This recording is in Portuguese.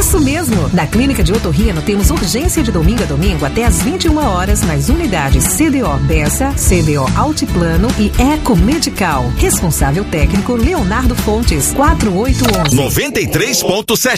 Isso mesmo! Na Clínica de Otorrino temos urgência de domingo a domingo até às 21 horas nas unidades CDO Bessa, CDO Altiplano e Eco Medical. Responsável técnico Leonardo Fontes, 4811. 93.7.